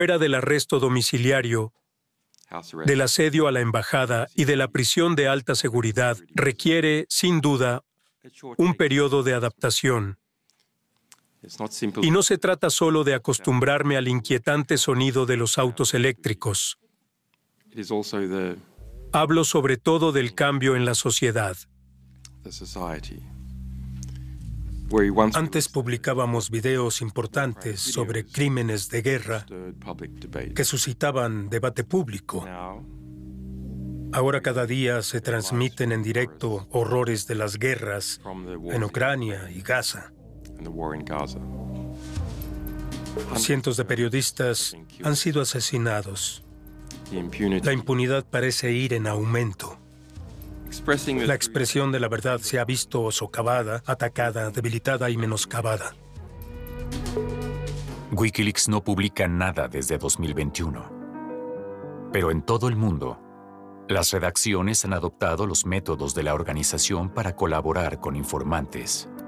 Fuera del arresto domiciliario, del asedio a la embajada y de la prisión de alta seguridad, requiere, sin duda, un periodo de adaptación. Y no se trata solo de acostumbrarme al inquietante sonido de los autos eléctricos. Hablo sobre todo del cambio en la sociedad. Antes publicábamos videos importantes sobre crímenes de guerra que suscitaban debate público. Ahora cada día se transmiten en directo horrores de las guerras en Ucrania y Gaza. Cientos de periodistas han sido asesinados. La impunidad parece ir en aumento. La expresión de la verdad se ha visto socavada, atacada, debilitada y menoscabada. Wikileaks no publica nada desde 2021. Pero en todo el mundo, las redacciones han adoptado los métodos de la organización para colaborar con informantes.